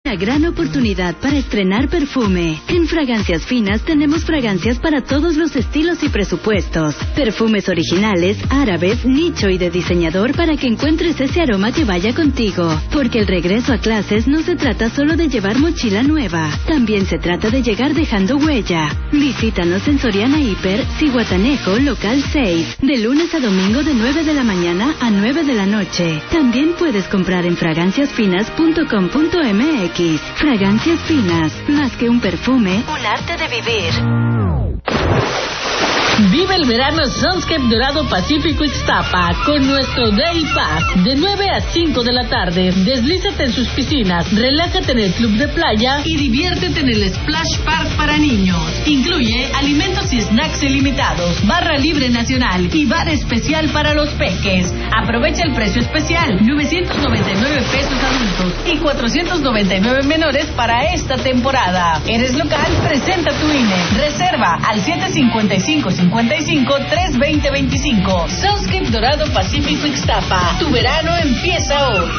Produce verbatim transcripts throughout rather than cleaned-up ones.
Una gran oportunidad para estrenar perfume. En Fragancias Finas tenemos fragancias para todos los estilos y presupuestos. Perfumes originales, árabes, nicho y de diseñador para que encuentres ese aroma que vaya contigo. Porque el regreso a clases no se trata solo de llevar mochila nueva. También se trata de llegar dejando huella. Visítanos en Soriana Hiper, Zihuatanejo, local seis. De lunes a domingo de nueve de la mañana a nueve de la noche. También puedes comprar en fragancias finas punto com punto m x. Fragancias Finas, más que un perfume, un arte de vivir. Vive el verano Sunscape Dorado Pacífico Ixtapa con nuestro Day Pass de nueve a cinco de la tarde. Deslízate en sus piscinas, relájate en el club de playa y diviértete en el Splash Park para niños. Incluye alimentos y snacks ilimitados, barra libre nacional y bar especial para los peques. Aprovecha el precio especial, novecientos noventa y nueve pesos adultos y cuatrocientos noventa y nueve menores para esta temporada. ¿Eres local? Presenta tu I N E. Reserva al siete cinco cinco cincuenta y cinco, tres veinte veinticinco. Sunscape Dorado Pacífico Ixtapa. Tu verano empieza hoy.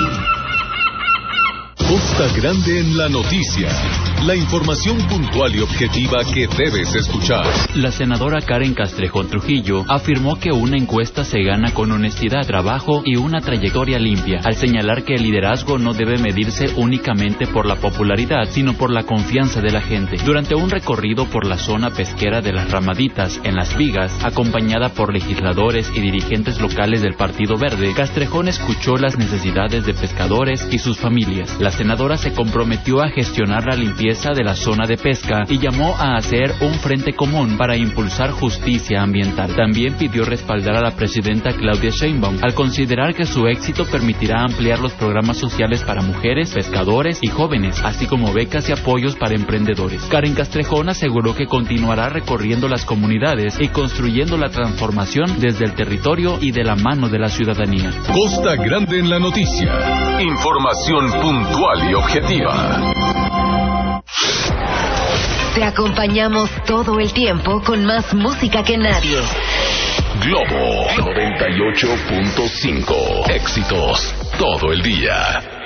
Costa Grande en la noticia. La información puntual y objetiva que debes escuchar. La senadora Karen Castrejón Trujillo afirmó que una encuesta se gana con honestidad, trabajo y una trayectoria limpia, al señalar que el liderazgo no debe medirse únicamente por la popularidad, sino por la confianza de la gente. Durante un recorrido por la zona pesquera de Las Ramaditas, en Las Vigas, acompañada por legisladores y dirigentes locales del Partido Verde, Castrejón escuchó las necesidades de pescadores y sus familias. La senadora se comprometió a gestionar la limpieza de la zona de pesca y llamó a hacer un frente común para impulsar justicia ambiental. También pidió respaldar a la presidenta Claudia Sheinbaum al considerar que su éxito permitirá ampliar los programas sociales para mujeres, pescadores y jóvenes, así como becas y apoyos para emprendedores. Karen Castrejón aseguró que continuará recorriendo las comunidades y construyendo la transformación desde el territorio y de la mano de la ciudadanía. Costa Grande en la noticia. Información puntual y objetiva. Te acompañamos todo el tiempo con más música que nadie. Globo noventa y ocho punto cinco. Éxitos todo el día.